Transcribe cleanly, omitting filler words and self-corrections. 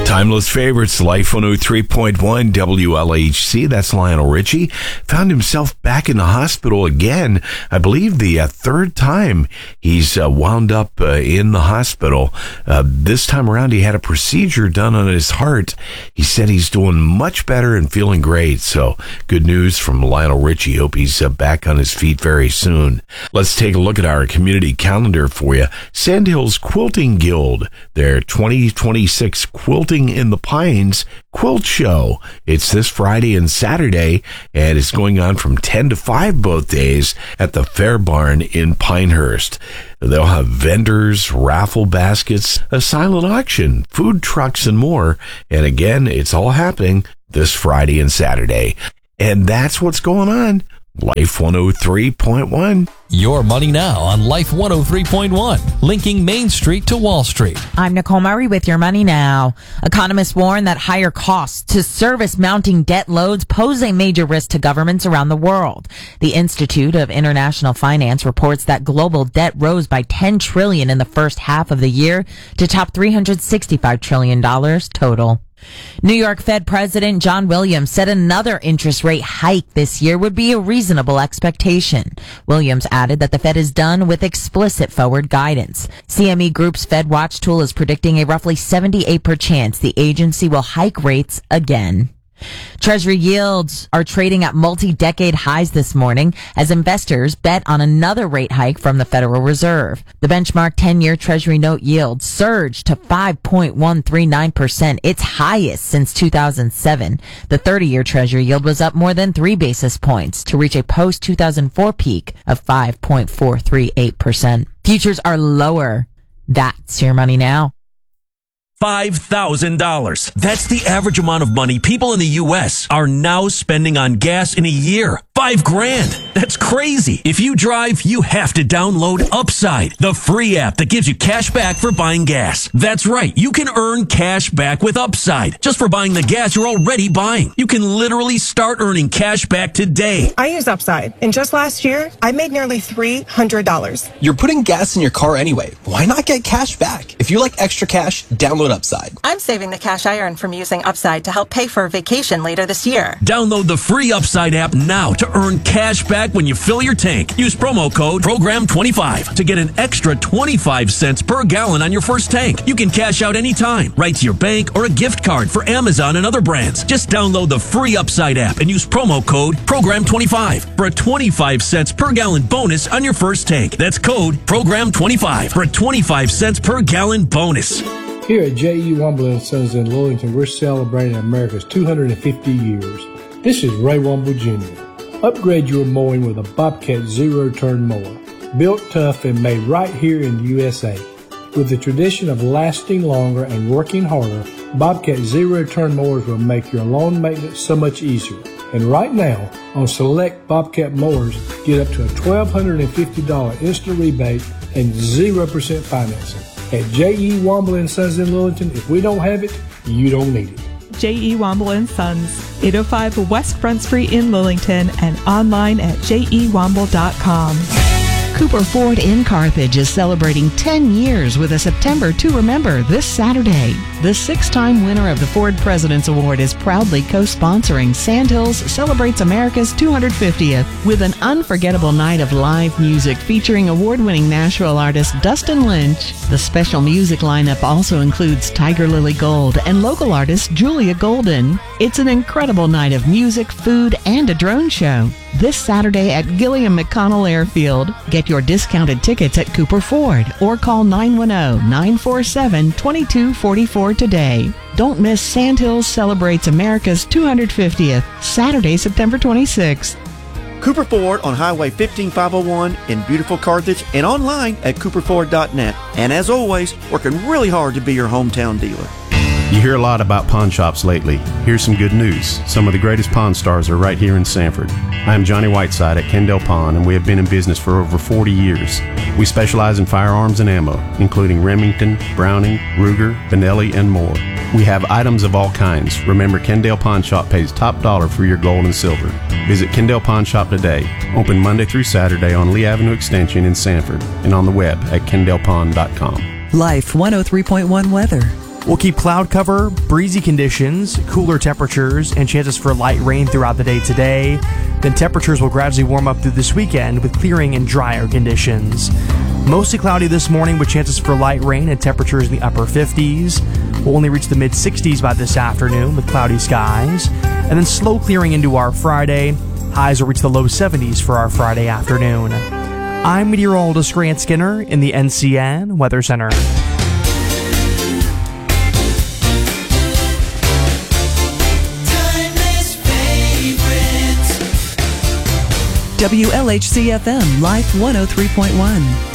Timeless favorites, Life 103.1 WLHC. That's Lionel Richie. Found himself back in the hospital again. I believe the third time he's wound up in the hospital. This time around, he had a procedure done on his heart. He said he's doing much better and feeling great. So good news from Lionel Richie. Hope he's back on his feet very soon. Let's take a look at our community calendar for you. Sandhills Quilting Guild, their 2026 Quilting in the Pines Quilt Show. It's this Friday and Saturday, and it's going on from 10 to 5 both days at the Fair Barn in Pinehurst. They'll have vendors, raffle baskets, a silent auction, food trucks, and more. And again, it's all happening this Friday and Saturday. And that's what's going on. Life 103.1. Your money now on Life 103.1, linking Main Street to Wall Street. I'm Nicole Murray with your money now. Economists warn that higher costs to service mounting debt loads pose a major risk to governments around the world. The Institute of International Finance reports that global debt rose by $10 trillion in the first half of the year to top $365 trillion total. New York Fed President John Williams said another interest rate hike this year would be a reasonable expectation. Williams added that the Fed is done with explicit forward guidance. CME Group's Fed Watch tool is predicting a roughly 78% chance the agency will hike rates again. Treasury yields are trading at multi-decade highs this morning as investors bet on another rate hike from the Federal Reserve. The benchmark 10-year Treasury note yield surged to 5.139%, its highest since 2007. The 30-year Treasury yield was up more than 3 basis points to reach a post-2004 peak of 5.438%. Futures are lower. That's your money now. $5,000. That's the average amount of money people in the U.S. are now spending on gas in a year. $5,000. That's crazy. If you drive, you have to download Upside, the free app that gives you cash back for buying gas. That's right. You can earn cash back with Upside just for buying the gas you're already buying. You can literally start earning cash back today. I use Upside, and just last year, I made nearly $300. You're putting gas in your car anyway. Why not get cash back? If you like extra cash, download Upside. I'm saving the cash I earn from using Upside to help pay for a vacation later this year. Download the free Upside app now to earn cash back when you fill your tank. Use promo code PROGRAM25 to get an extra 25 cents per gallon on your first tank. You can cash out anytime, right to your bank or a gift card for Amazon and other brands. Just download the free Upside app and use promo code PROGRAM25 for a 25 cents per gallon bonus on your first tank. That's code PROGRAM25 for a 25 cents per gallon bonus. Here at J.E. Womble & Sons in Lillington, we're celebrating America's 250 years. This is Ray Womble Jr. Upgrade your mowing with a Bobcat zero-turn mower, built tough and made right here in the USA. With the tradition of lasting longer and working harder, Bobcat zero-turn mowers will make your lawn maintenance so much easier. And right now, on select Bobcat mowers, get up to a $1,250 instant rebate and 0% financing. At J.E. Womble & Sons in Lillington, if we don't have it, you don't need it. J.E. Womble & Sons, 805 West Front Street in Lillington, and online at jewomble.com. Cooper Ford in Carthage is celebrating 10 years with a September to Remember this Saturday. The 6-time winner of the Ford President's Award is proudly co-sponsoring Sandhills Celebrates America's 250th with an unforgettable night of live music featuring award-winning Nashville artist Dustin Lynch. The special music lineup also includes Tiger Lily Gold and local artist Julia Golden. It's an incredible night of music, food, and a drone show. This Saturday at Gilliam McConnell Airfield. Get your discounted tickets at Cooper Ford or call 910-947-2244 today. Don't miss Sandhills Celebrates America's 250th, Saturday, September 26th. Cooper Ford on Highway 15501 in beautiful Carthage and online at cooperford.net. And as always, working really hard to be your hometown dealer. You hear a lot about pawn shops lately. Here's some good news. Some of the greatest pawn stars are right here in Sanford. I am Johnny Whiteside at Kendall Pawn, and we have been in business for over 40 years. We specialize in firearms and ammo, including Remington, Browning, Ruger, Benelli, and more. We have items of all kinds. Remember, Kendall Pawn Shop pays top dollar for your gold and silver. Visit Kendall Pawn Shop today. Open Monday through Saturday on Lee Avenue Extension in Sanford and on the web at kendallpawn.com. Life 103.1 weather. We'll keep cloud cover, breezy conditions, cooler temperatures, and chances for light rain throughout the day today. Then temperatures will gradually warm up through this weekend with clearing and drier conditions. Mostly cloudy this morning with chances for light rain and temperatures in the upper 50s. We'll only reach the mid-60s by this afternoon with cloudy skies. And then slow clearing into our Friday. Highs will reach the low 70s for our Friday afternoon. I'm meteorologist Grant Skinner in the NCN Weather Center. WLHC-FM Life 103.1.